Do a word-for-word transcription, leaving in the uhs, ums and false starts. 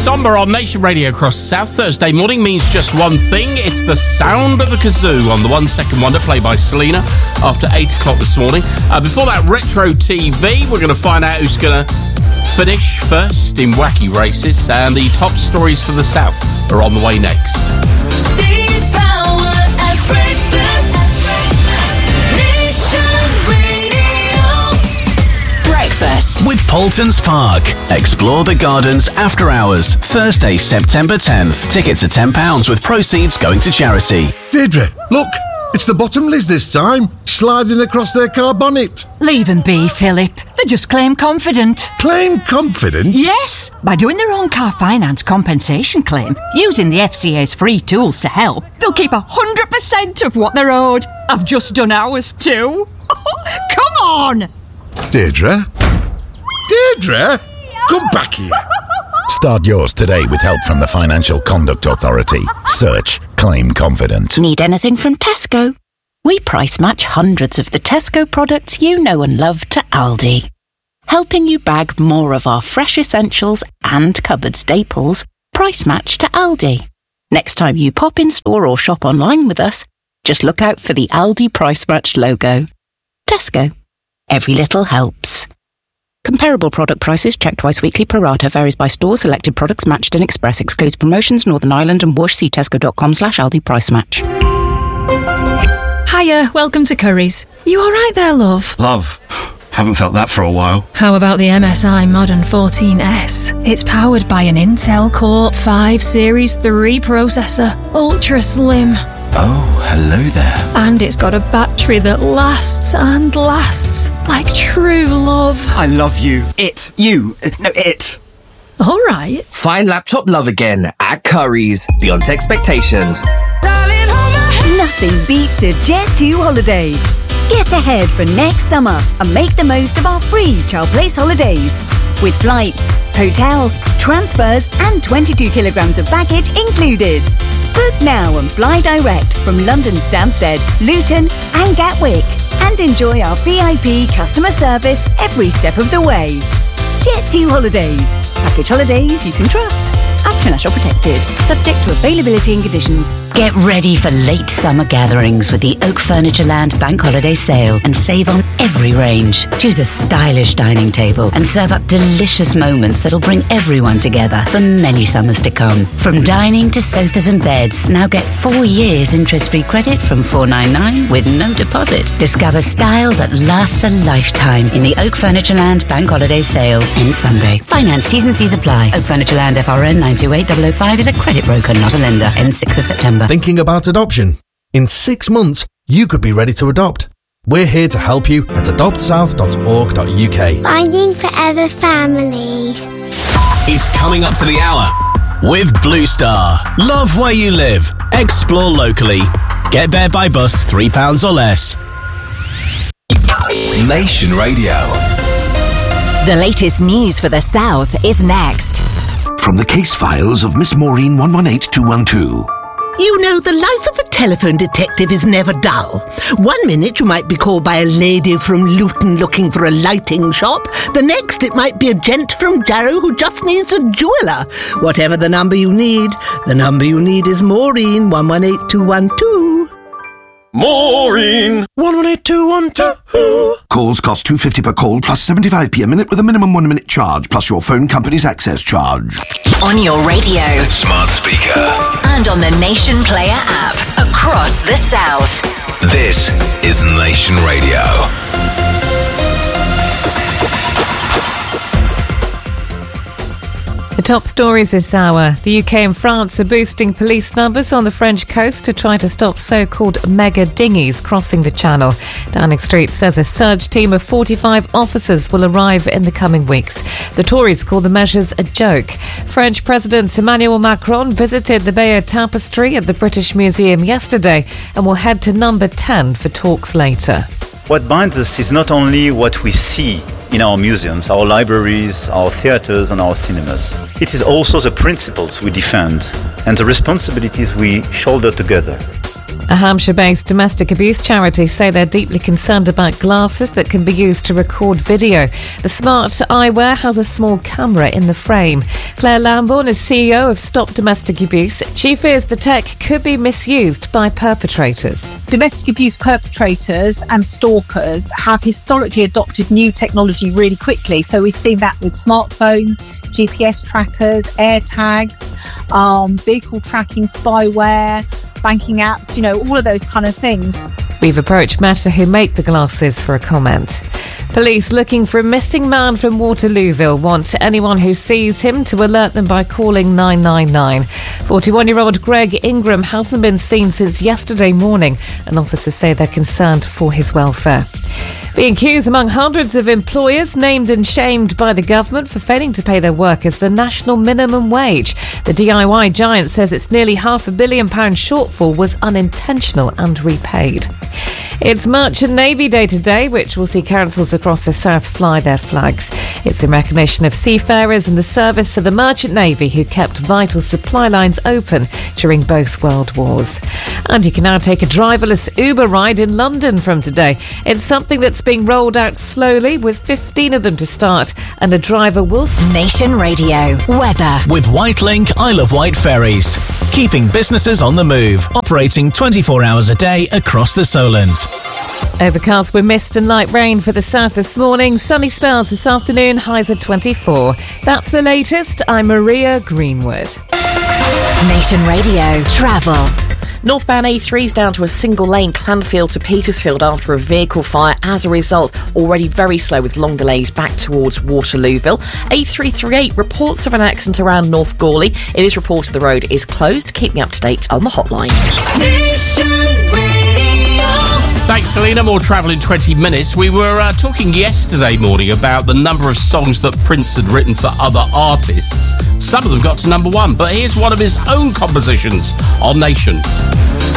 Somber on Nation Radio across South. Thursday morning means just one thing. It's the sound of the kazoo on the One Second Wonder, played by Selena, after eight o'clock this morning. Uh, before that, Retro T V. We're going to find out who's going to finish first in wacky races. And the top stories for the South are on the way next. Steve Power at breakfast. Nation Radio. Breakfast with Paultons Park. Explore the gardens after hours. Thursday, September tenth. Tickets are ten pounds with proceeds going to charity. Deirdre, look, it's the Bottomleys this time, sliding across their car bonnet. Leave them be, Philip. They're just claim confident. Claim confident? Yes, by doing their own car finance compensation claim, using the F C A's free tools to help, they'll keep one hundred percent of what they're owed. I've just done ours too. Come on! Deirdre? Deirdre? Come back here. Start yours today with help from the Financial Conduct Authority. Search Claim Confident. Need anything from Tesco? We price match hundreds of the Tesco products you know and love to Aldi. Helping you bag more of our fresh essentials and cupboard staples, price match to Aldi. Next time you pop in store or shop online with us, just look out for the Aldi Price Match logo. Tesco. Every little helps. Comparable product prices checked twice weekly. Pro rata varies by store. Selected products matched in Express. Excludes promotions. Northern Ireland and Whoosh. See tesco.com slash Aldi Price Match. Hiya, welcome to Curry's. You alright there, love? Love. Haven't felt that for a while. How about the M S I Modern fourteen S? It's powered by an Intel Core five Series three processor. Ultra slim. Oh, hello there. And it's got a battery that lasts and lasts like true love. I love you. It. You. No, it. All right. Find laptop love again at Curry's. Beyond expectations. Nothing beats a Jet two holiday. Get ahead for next summer and make the most of our free Child Place holidays. With flights, hotel, transfers and twenty-two kilograms of baggage included. Book now and fly direct from London Stansted, Luton and Gatwick. And enjoy our V I P customer service every step of the way. Jet two Holidays. Package holidays you can trust. International protected. Subject to availability and conditions. Get ready for late summer gatherings with the Oak Furniture Land Bank Holiday Sale and save on every range. Choose a stylish dining table and serve up delicious moments that'll bring everyone together for many summers to come. From dining to sofas and beds, now get four years interest-free credit from four ninety-nine with no deposit. Discover style that lasts a lifetime in the Oak Furniture Land Bank Holiday Sale. Ends Sunday. Finance T's and C's apply. Oak Furniture Land F R N nine two eight zero zero five is a credit broker, not a lender. Ends sixth of September. Thinking about adoption? In six months, you could be ready to adopt. We're here to help you at adopt south dot org dot U K. Finding Forever Families. It's coming up to the hour with Blue Star. Love where you live. Explore locally. Get there by bus three pounds or less. Nation Radio. The latest news for the South is next. From the case files of Miss Maureen one one eight two one two. You know, the life of a telephone detective is never dull. One minute you might be called by a lady from Luton looking for a lighting shop. The next it might be a gent from Jarrow who just needs a jeweller. Whatever the number you need, the number you need is Maureen one one eight two one two. Maureen one one eight two one two. Calls cost two pounds fifty per call plus seventy-five p a minute with a minimum one minute charge plus your phone company's access charge. On your radio, Smart speaker, and on the Nation Player app across the South. This is Nation Radio. The top stories this hour. The U K and France are boosting police numbers on the French coast to try to stop so-called mega dinghies crossing the channel. Downing Street says a surge team of forty-five officers will arrive in the coming weeks. The Tories call the measures a joke. French President Emmanuel Macron visited the Bayeux Tapestry at the British Museum yesterday and will head to number ten for talks later. What binds us is not only what we see in our museums, our libraries, our theatres and our cinemas. It is also the principles we defend and the responsibilities we shoulder together. A Hampshire-based domestic abuse charity say they're deeply concerned about glasses that can be used to record video. The smart eyewear has a small camera in the frame. Claire Lambourne is C E O of Stop Domestic Abuse. She fears the tech could be misused by perpetrators. Domestic abuse perpetrators and stalkers have historically adopted new technology really quickly. So we've seen that with smartphones, G P S trackers, AirTags, um, vehicle tracking, spyware, banking apps, you know, all of those kind of things. We've approached Meta, who make the glasses, for a comment. Police looking for a missing man from Waterlooville want anyone who sees him to alert them by calling nine nine nine. forty-one-year-old Greg Ingram hasn't been seen since yesterday morning, and officers say they're concerned for his welfare. B and Q's among hundreds of employers named and shamed by the government for failing to pay their workers the national minimum wage. The D I Y giant says its nearly half a billion pound shortfall was unintentional and repaid. It's Merchant Navy Day today, which will see councils across the south fly their flags. It's in recognition of seafarers and the service of the Merchant Navy who kept vital supply lines open during both world wars. And you can now take a driverless Uber ride in London from today. It's something that's being rolled out slowly, with fifteen of them to start, and a driver will... Nation Radio weather with Whitelink Isle of Wight ferries, keeping businesses on the move, operating twenty-four hours a day across the Solent. Overcast with mist and light rain for the south this morning. Sunny spells this afternoon, highs at twenty-four. That's the latest. I'm Maria Greenwood. Nation Radio travel. Northbound A three is down to a single lane, Clanfield to Petersfield, after a vehicle fire. As a result, already very slow with long delays back towards Waterlooville. A three thirty-eight, reports of an accident around North Gawley. It is reported the road is closed. Keep me up to date on the hotline. Thanks, Selena. More travel in twenty minutes. We were uh, talking yesterday morning about the number of songs that Prince had written for other artists. Some of them got to number one, but here's one of his own compositions on Nation.